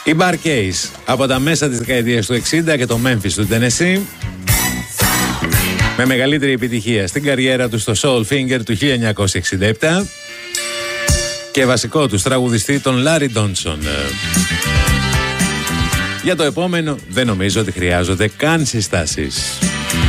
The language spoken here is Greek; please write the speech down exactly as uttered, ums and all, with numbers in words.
Οι Bar-Kays από τα μέσα της δεκαετίας του εξήντα και το Memphis του Tennessee, με μεγαλύτερη επιτυχία στην καριέρα του στο Soul Finger του χίλια εννιακόσια εξήντα επτά και βασικό του τραγουδιστή τον Larry Johnson. Για το επόμενο δεν νομίζω ότι χρειάζονται καν συστάσεις.